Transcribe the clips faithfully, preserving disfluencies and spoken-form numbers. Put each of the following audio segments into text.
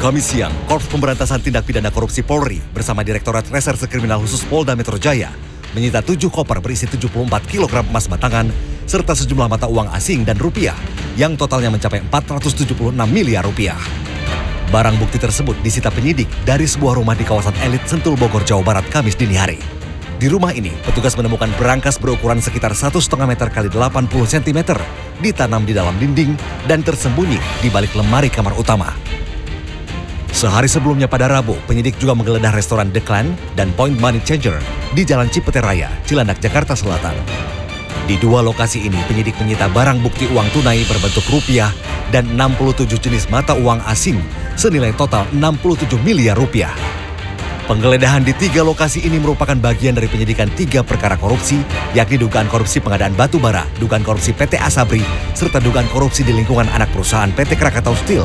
Kamis siang, Korps Pemberantasan Tindak Pidana Korupsi Polri bersama Direktorat Reserse Kriminal Khusus Polda Metro Jaya menyita tujuh koper berisi tujuh puluh empat kilogram emas batangan serta sejumlah mata uang asing dan rupiah yang totalnya mencapai empat ratus tujuh puluh enam miliar rupiah. Barang bukti tersebut disita penyidik dari sebuah rumah di kawasan elit Sentul Bogor, Jawa Barat, Kamis dini hari. Di rumah ini, petugas menemukan berangkas berukuran sekitar satu koma lima meter kali delapan puluh sentimeter ditanam di dalam dinding dan tersembunyi di balik lemari kamar utama. Sehari sebelumnya pada Rabu, penyidik juga menggeledah restoran The Clan dan Point Money Changer di Jalan Cipete Raya, Cilandak, Jakarta Selatan. Di dua lokasi ini, penyidik menyita barang bukti uang tunai berbentuk rupiah dan enam puluh tujuh jenis mata uang asing senilai total enam puluh tujuh miliar rupiah. Penggeledahan di tiga lokasi ini merupakan bagian dari penyidikan tiga perkara korupsi, yakni dugaan korupsi pengadaan batu bara, dugaan korupsi P T Asabri, serta dugaan korupsi di lingkungan anak perusahaan P T Krakatau Steel.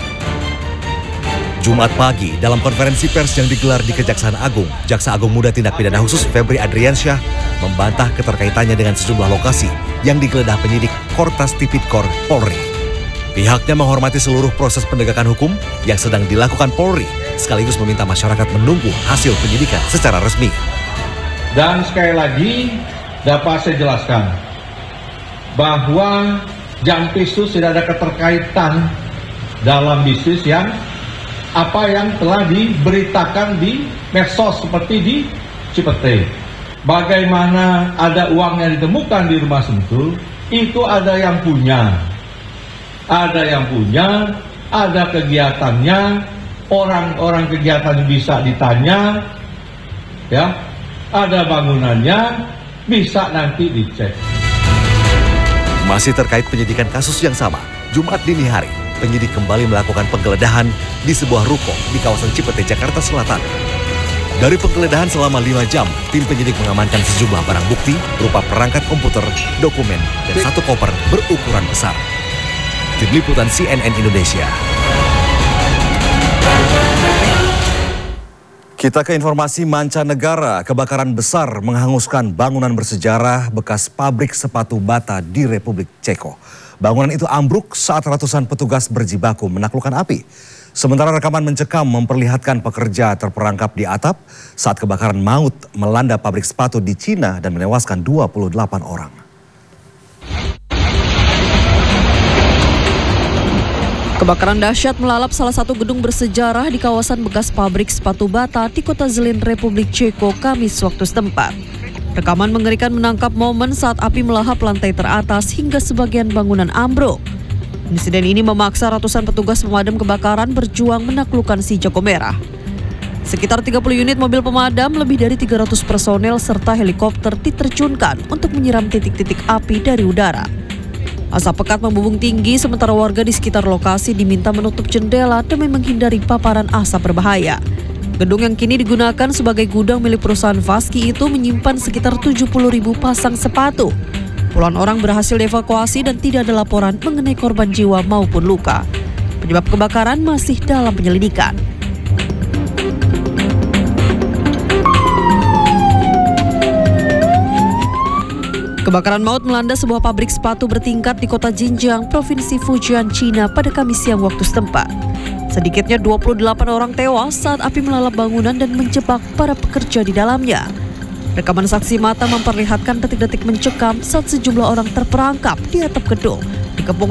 Jumat pagi, dalam konferensi pers yang digelar di Kejaksaan Agung, Jaksa Agung Muda Tindak Pidana Khusus Febri Adriansyah membantah keterkaitannya dengan sejumlah lokasi yang digeledah penyidik Kortas Tipikor Polri. Pihaknya menghormati seluruh proses penegakan hukum yang sedang dilakukan Polri, sekaligus meminta masyarakat menunggu hasil penyidikan secara resmi. Dan sekali lagi dapat saya jelaskan bahwa Jampisus tidak ada keterkaitan dalam bisnis yang apa yang telah diberitakan di medsos seperti di Cipete. Bagaimana ada uang yang ditemukan di rumah Sentul, itu ada yang punya. Ada yang punya, ada kegiatannya, orang-orang kegiatan bisa ditanya, ya, ada bangunannya, bisa nanti dicek. Masih terkait penyidikan kasus yang sama, Jumat dini hari, penyidik kembali melakukan penggeledahan di sebuah ruko di kawasan Cipete, Jakarta Selatan. Dari penggeledahan selama lima jam, tim penyidik mengamankan sejumlah barang bukti berupa perangkat komputer, dokumen, dan satu koper berukuran besar. Tim Liputan C N N Indonesia. Kita ke informasi mancanegara. Kebakaran besar menghanguskan bangunan bersejarah bekas pabrik sepatu bata di Republik Ceko. Bangunan itu ambruk saat ratusan petugas berjibaku menaklukkan api. Sementara rekaman mencekam memperlihatkan pekerja terperangkap di atap saat kebakaran maut melanda pabrik sepatu di Cina dan menewaskan dua puluh delapan orang. Kebakaran dahsyat melalap salah satu gedung bersejarah di kawasan bekas pabrik sepatu bata di kota Zlín, Republik Ceko, Kamis waktu setempat. Rekaman mengerikan menangkap momen saat api melahap lantai teratas hingga sebagian bangunan ambruk. Insiden ini memaksa ratusan petugas pemadam kebakaran berjuang menaklukkan si jago merah. Sekitar tiga puluh unit mobil pemadam, lebih dari tiga ratus personel serta helikopter diterjunkan untuk menyiram titik-titik api dari udara. Asap pekat membumbung tinggi sementara warga di sekitar lokasi diminta menutup jendela demi menghindari paparan asap berbahaya. Gedung yang kini digunakan sebagai gudang milik perusahaan Vaski itu menyimpan sekitar tujuh puluh ribu pasang sepatu. Puluhan orang berhasil dievakuasi dan tidak ada laporan mengenai korban jiwa maupun luka. Penyebab kebakaran masih dalam penyelidikan. Kebakaran maut melanda sebuah pabrik sepatu bertingkat di kota Jinjiang, Provinsi Fujian, Cina pada Kamis siang waktu setempat. Sedikitnya dua puluh delapan orang tewas saat api melalap bangunan dan menjebak para pekerja di dalamnya. Rekaman saksi mata memperlihatkan detik-detik mencekam saat sejumlah orang terperangkap di atap gedung. Dikepung